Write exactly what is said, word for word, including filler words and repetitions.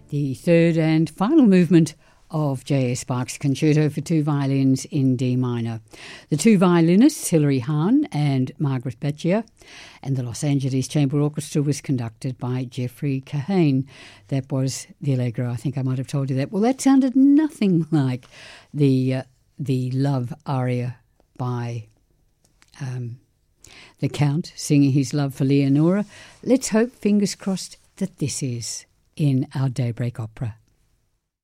the third and final movement of J S Bach's Concerto for Two Violins in D minor. The two violinists, Hilary Hahn and Margaret Beccia, and the Los Angeles Chamber Orchestra was conducted by Jeffrey Kahane. That was the Allegro. I think I might have told you that. Well, that sounded nothing like the uh, the love aria by um, the Count singing his love for Leonora. Let's hope, fingers crossed, that this is in our Daybreak Opera.